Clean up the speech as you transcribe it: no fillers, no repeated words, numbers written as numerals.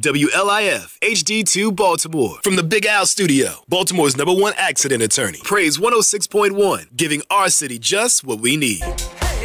WLIF HD2 Baltimore. From the Big Al Studio, Baltimore's #1 accident attorney. Praise 106.1, giving our city just what we need.